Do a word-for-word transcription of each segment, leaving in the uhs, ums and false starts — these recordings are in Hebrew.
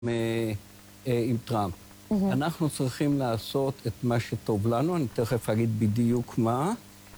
עם טראמפ. אנחנו צריכים לעשות את מה שטוב לנו, אני תכף אגיד בדיוק מה,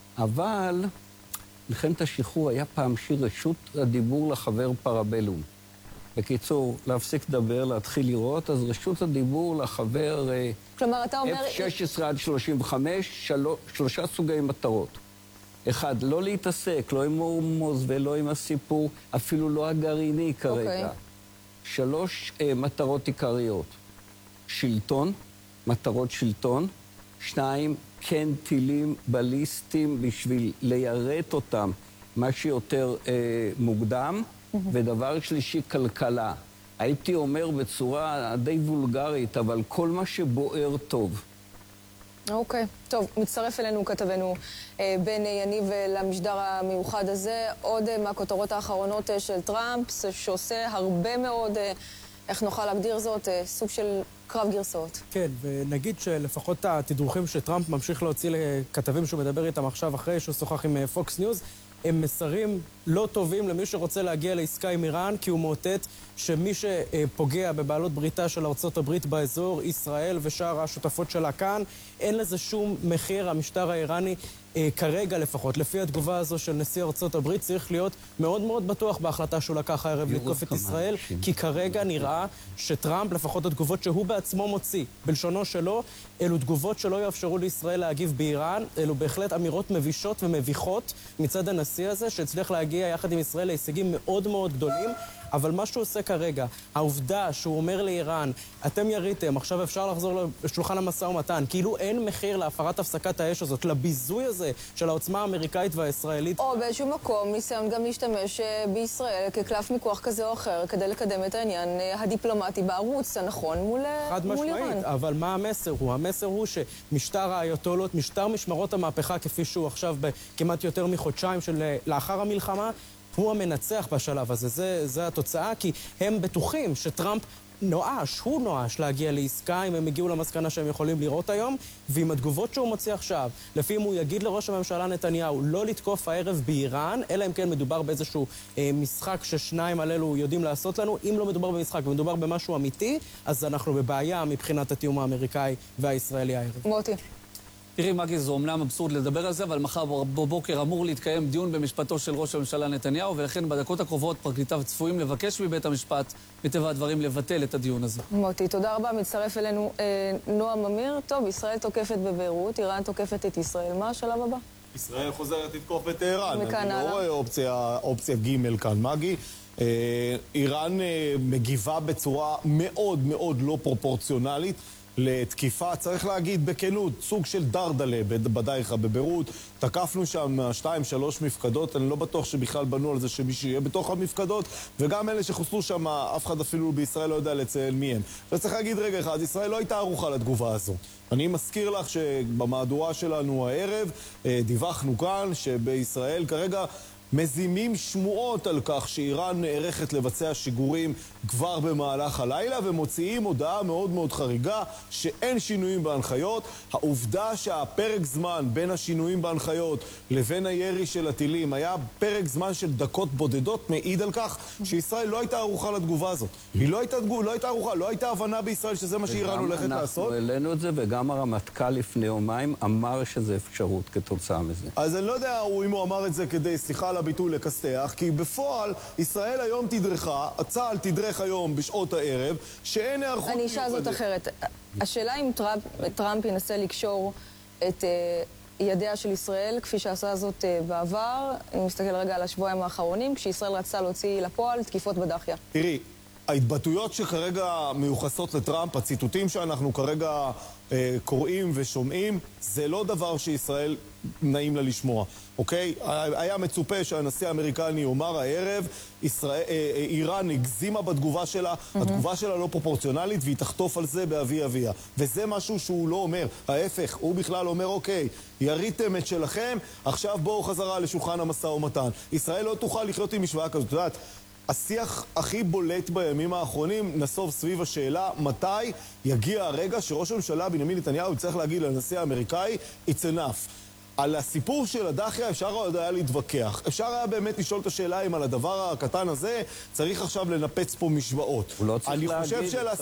אבל מלחמת השחרור היה פעם שיר רשות הדיבור לחבר פרבלום. בקיצור, להפסיק לדבר, להתחיל לראות, אז רשות הדיבור לחבר כלומר, אתה אומר... אף שש עשרה עד שלושים וחמש, של... שלושה סוגי מטרות. אחד, לא להתעסק, לא עם הורמוז ולא עם הסיפור, אפילו לא הגרעיני כרגע. Okay. שלוש אה, מטרות עיקריות. שלטון, מטרות שלטון. שניים, כן טילים בליסטים בשביל ליירט אותם מה שיותר אה, מוקדם. Mm-hmm. ודבר שלישי, כלכלה. הייתי אומר בצורה די וולגרית, אבל כל מה שבוער טוב. אוקיי. טוב, מצטרף אלינו כתבנו אה, בן יניב למשדר המיוחד הזה. עוד אה, מהכותרות האחרונות אה, של טראמפ, שעושה הרבה מאוד, אה, איך נוכל להגדיר זאת, אה, סוג של קרב גרסאות. כן, ונגיד שלפחות התדרוכים שטראמפ ממשיך להוציא לכתבים שהוא מדבר איתם עכשיו אחרי שהוא שוחח עם פוקס ניוז, הם מסרים לא טובים למי שרוצה להגיע לעסקה עם איראן, כי הוא מאותת שמי שפוגע בבעלות בריתה של ארצות הברית באזור, ישראל ושאר השותפות שלה כאן, אין לזה שום מחיר. המשטר האיראני כרגע לפחות, לפי התגובה הזו של נשיא ארצות הברית, צריך להיות מאוד מאוד בטוח בהחלטה שהוא לקח הערב לתקוף את ישראל, כי כרגע נראה שטראמפ, לפחות התגובות שהוא בעצמו מוציא, בלשונו שלו, אלו תגובות שלא יאפשרו לישראל להגיב באיראן, אלו בהחלט אמירות מבישות ומביכות מצד הנשיא הזה, שהצליח להגיע יחד עם ישראל להישגים מאוד מאוד גדולים. אבל מה שהוא עושה כרגע, העובדה שהוא אומר לאיראן, אתם יריתם, עכשיו אפשר לחזור לשולחן המשא ומתן, כאילו אין מחיר להפרת הפסקת האש הזאת, לביזוי הזה של העוצמה האמריקאית והישראלית. או באיזשהו מקום ניסיון גם להשתמש בישראל כקלף מיקוח כזה או אחר, כדי לקדם את העניין הדיפלומטי בערוץ הנכון מול איראן. חד משמעית, אבל מה המסר הוא? המסר הוא שמשטר האייתולות, משטר משמרות המהפכה, כפי שהוא עכשיו בכמעט יותר מחודשיים של לאחר המלחמה, הוא המנצח בשלב הזה. זה, זה התוצאה, כי הם בטוחים שטראמפ נואש, הוא נואש להגיע לעסקה, אם הם הגיעו למסקנה שהם יכולים לראות היום, ועם התגובות שהוא מוציא עכשיו, לפי אם הוא יגיד לראש הממשלה נתניהו לא לתקוף הערב באיראן, אלא אם כן מדובר באיזשהו אה, משחק ששניים עלינו יודעים לעשות לנו, אם לא מדובר במשחק ומדובר במשהו אמיתי, אז אנחנו בבעיה מבחינת התיאום האמריקאי והישראלי הערב. מוטי. תראי, מגי, זו אומנם אבסורד לדבר על זה, אבל מחר בבוקר אמור להתקיים דיון במשפטו של ראש הממשלה נתניהו, ולכן בדקות הקרובות פרקליטיו צפויים לבקש מבית המשפט, מטבע הדברים, לבטל את הדיון הזה. מוטי, תודה רבה. מצטרף אלינו אה, נועם אמיר. טוב, ישראל תוקפת בביירות, איראן תוקפת את ישראל. מה השלב הבא? ישראל חוזרת לתקוף בטהרן. מכאן אני לא רואה אופציה, אופציה ג' כאן, מגי. אה, איראן אה, מגיבה בצורה מאוד מאוד לא פרופורציונלית לתקיפה, צריך להגיד בכנות, סוג של דרדלה בדייך בביירות. תקפנו שם שתיים, שלוש מפקדות, אני לא בטוח שבכלל בנו על זה שמישהו יהיה בתוך המפקדות, וגם אלה שחוסלו שם, אף אחד אפילו בישראל לא יודע לציין מי הם. וצריך להגיד רגע אחד, ישראל לא הייתה ערוכה לתגובה הזו. אני מזכיר לך שבמהדורה שלנו הערב דיווחנו כאן שבישראל כרגע מזימים שמועות על כך שאיראן נערכת לבצע שיגורים כבר במהלך הלילה, ומוציאים הודעה מאוד מאוד חריגה שאין שינויים בהנחיות. העובדה שהפרק זמן בין השינויים בהנחיות לבין הירי של הטילים היה פרק זמן של דקות בודדות, מעיד על כך שישראל לא הייתה ערוכה לתגובה הזאת. היא לא הייתה, לא הייתה ערוכה, לא הייתה הבנה בישראל שזה מה שאיראן הולכת לעשות. אנחנו העלינו את זה, וגם הרמטכ"ל לפני יומיים אמר שזה אפשרות כתוצאה מזה. אז אני לא יודע אם הוא אמר את זה כדי, סליחה על הביטוי, לקסטח, כי בפועל ישראל היום תדרכה, הצה"ל תדרך היום בשעות הערב, שאין הערכות... אני אשאל זאת אחרת. השאלה אם טראמפ, טראמפ ינסה לקשור את uh, ידיה של ישראל, כפי שעשה זאת uh, בעבר, אני מסתכל רגע על השבועיים האחרונים, כשישראל רצתה להוציא לפועל תקיפות בדחיה. תראי, ההתבטאויות שכרגע מיוחסות לטראמפ, הציטוטים שאנחנו כרגע אה, קוראים ושומעים, זה לא דבר שישראל נעים לה לשמוע, אוקיי? היה מצופה שהנשיא האמריקני יאמר הערב, ישראל, אה, אה, איראן הגזימה בתגובה שלה, mm-hmm. התגובה שלה לא פרופורציונלית, והיא תחטוף על זה באבי אביה. וזה משהו שהוא לא אומר. ההפך, הוא בכלל אומר, אוקיי, יריתם את שלכם, עכשיו בואו חזרה לשולחן המשא ומתן. ישראל לא תוכל לחיות עם משוואה כזאת. את יודעת, השיח הכי בולט בימים האחרונים נסוב סביב השאלה מתי יגיע הרגע שראש הממשלה בנימין נתניהו יצטרך להגיד לנשיא האמריקאי It's enough. על הסיפור של הדחיה אפשר עוד היה להתווכח. אפשר היה באמת לשאול את השאלה אם על הדבר הקטן הזה צריך עכשיו לנפץ פה משוואות. הוא לא צריך אני להגיד. חושב